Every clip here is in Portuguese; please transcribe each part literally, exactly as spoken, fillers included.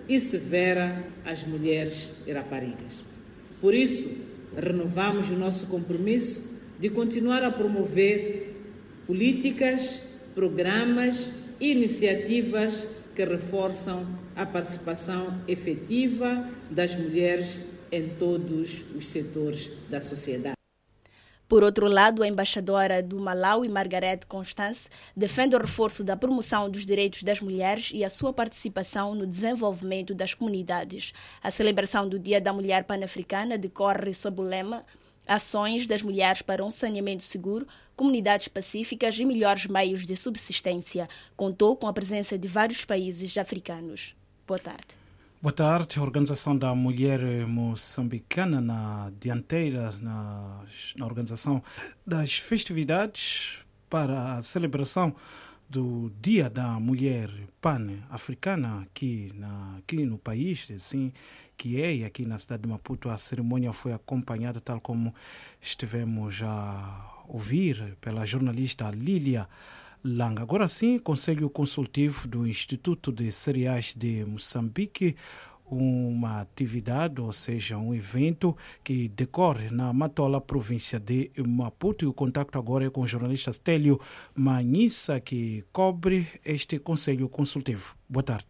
e severa às mulheres e raparigas. Por isso, renovamos o nosso compromisso de continuar a promover políticas, programas e iniciativas que reforçam a participação efetiva das mulheres em todos os setores da sociedade. Por outro lado, a embaixadora do Malawi, Margaret Constance, defende o reforço da promoção dos direitos das mulheres e a sua participação no desenvolvimento das comunidades. A celebração do Dia da Mulher Pan-Africana decorre sob o lema Ações das Mulheres para um Saneamento Seguro, Comunidades Pacíficas e Melhores Meios de Subsistência. Contou com a presença de vários países africanos. Boa tarde. Boa tarde. A Organização da Mulher Moçambicana na dianteira na, na organização das festividades para a celebração do Dia da Mulher Pan-Africana aqui, na, aqui no país, assim que é, e aqui na cidade de Maputo a cerimônia foi acompanhada, tal como estivemos a ouvir, pela jornalista Lília Langa. Agora sim, Conselho Consultivo do Instituto de Cereais de Moçambique, uma atividade, ou seja, um evento que decorre na Matola, província de Maputo. E o contacto agora é com o jornalista Stélio Manhissa, que cobre este Conselho Consultivo. Boa tarde.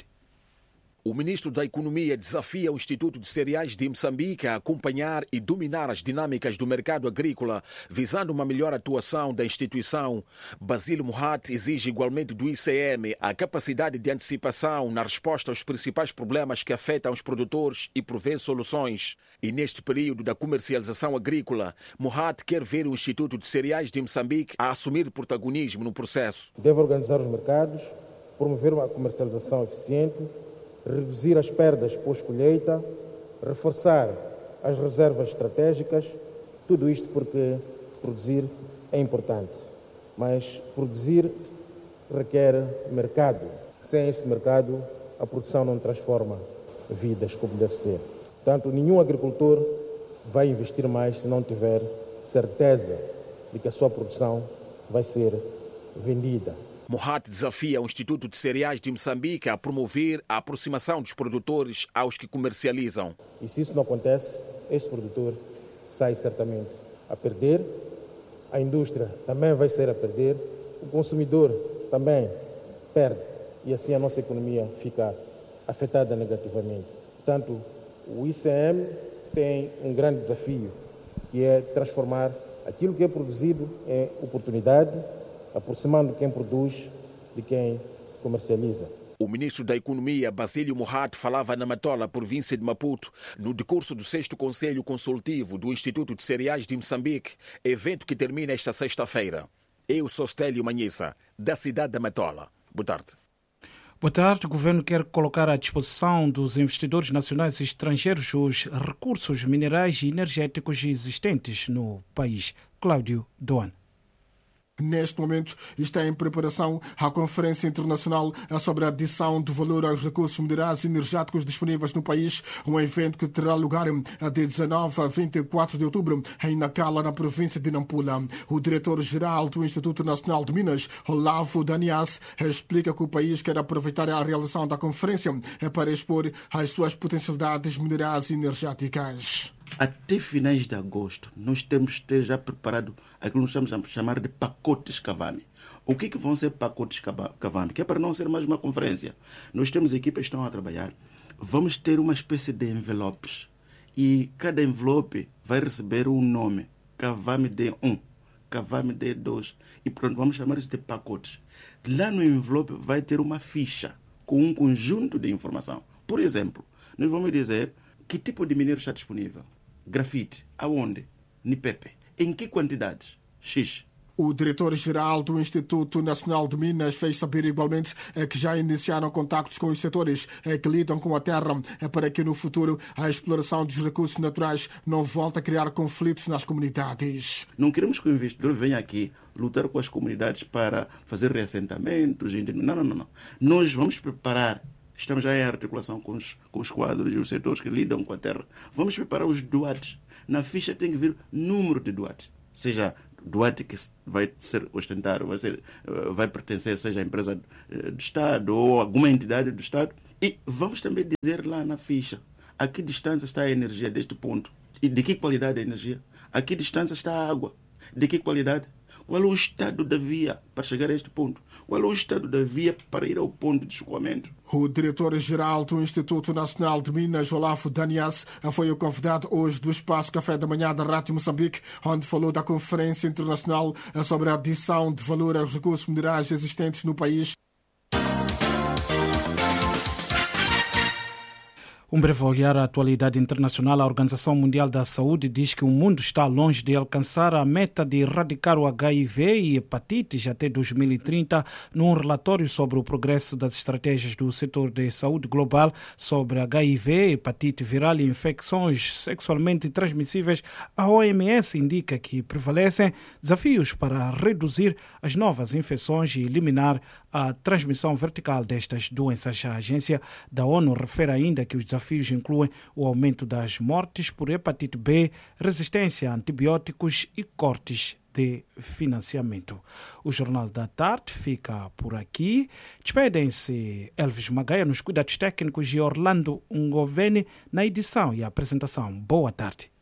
O ministro da Economia desafia o Instituto de Cereais de Moçambique a acompanhar e dominar as dinâmicas do mercado agrícola, visando uma melhor atuação da instituição. Basílio Mohat exige igualmente do I C M a capacidade de antecipação na resposta aos principais problemas que afetam os produtores e prover soluções. E neste período da comercialização agrícola, Mohat quer ver o Instituto de Cereais de Moçambique a assumir protagonismo no processo. Deve organizar os mercados, promover uma comercialização eficiente, reduzir as perdas pós-colheita, reforçar as reservas estratégicas, tudo isto porque produzir é importante, mas produzir requer mercado. Sem esse mercado, a produção não transforma vidas como deve ser. Portanto, nenhum agricultor vai investir mais se não tiver certeza de que a sua produção vai ser vendida. Mohat desafia o Instituto de Cereais de Moçambique a promover a aproximação dos produtores aos que comercializam. E se isso não acontece, este produtor sai certamente a perder, a indústria também vai sair a perder, o consumidor também perde e assim a nossa economia fica afetada negativamente. Portanto, o I C M tem um grande desafio, que é transformar aquilo que é produzido em oportunidade, aproximando quem produz de quem comercializa. O ministro da Economia, Basílio Mohat, falava na Matola, província de Maputo, no decurso do sexto Conselho Consultivo do Instituto de Cereais de Moçambique, evento que termina esta sexta-feira. Eu sou Stélio Manhissa, da cidade da Matola. Boa tarde. Boa tarde. O governo quer colocar à disposição dos investidores nacionais e estrangeiros os recursos minerais e energéticos existentes no país. Cláudio Doan. Neste momento está em preparação a Conferência Internacional sobre a Adição de Valor aos Recursos Minerais e Energéticos disponíveis no país, um evento que terá lugar de dezanove a vinte e quatro de outubro em Nacala, na província de Nampula. O diretor-geral do Instituto Nacional de Minas, Olavo Danias, explica que o país quer aproveitar a realização da conferência para expor as suas potencialidades minerais e energéticas. Até finais de agosto, nós temos que ter já preparado aquilo que nós chamamos de chamar de pacotes Cavame. O que, que vão ser pacotes Cavame? Que é para não ser mais uma conferência. Nós temos equipas que estão a trabalhar. Vamos ter uma espécie de envelopes. E cada envelope vai receber um nome. Cavame D um, Cavame D dois. E pronto, vamos chamar isso de pacotes. Lá no envelope vai ter uma ficha com um conjunto de informação. Por exemplo, nós vamos dizer que tipo de minério está disponível. Grafite, aonde? Nipepe. Em que quantidades? X. O diretor-geral do Instituto Nacional de Minas fez saber igualmente que já iniciaram contactos com os setores que lidam com a terra para que no futuro a exploração dos recursos naturais não volte a criar conflitos nas comunidades. Não queremos que o investidor venha aqui lutar com as comunidades para fazer reassentamentos. Não, não, não. não. Nós vamos preparar. Estamos já em articulação com os, com os quadros e os setores que lidam com a terra. Vamos preparar os doates. Na ficha tem que vir número de doates. Seja doate que vai ser ostentado, vai, ser, vai pertencer, seja a empresa do Estado ou alguma entidade do Estado, E vamos também dizer lá na ficha a que distância está a energia deste ponto e de que qualidade a energia, a que distância está a água, de que qualidade, qual é o estado da via para chegar a este ponto, qual é o estado da via para ir ao ponto de escoamento. O diretor-geral do Instituto Nacional de Minas, Olafo Danias, foi o convidado hoje do Espaço Café da Manhã da Rádio Moçambique, onde falou da Conferência Internacional sobre a adição de valor aos recursos minerais existentes no país. Um breve olhar à atualidade internacional. A Organização Mundial da Saúde diz que o mundo está longe de alcançar a meta de erradicar o H I V e hepatites até dois mil e trinta. Num relatório sobre o progresso das estratégias do setor de saúde global sobre H I V, hepatite viral e infecções sexualmente transmissíveis, a O M S indica que prevalecem desafios para reduzir as novas infecções e eliminar a transmissão vertical destas doenças. A agência da ONU refere ainda que os desafios incluem o aumento das mortes por hepatite B, resistência a antibióticos e cortes de financiamento. O Jornal da Tarde fica por aqui. Despedem-se Elvis Magaia nos cuidados técnicos e Orlando Ngoveni na edição e apresentação. Boa tarde.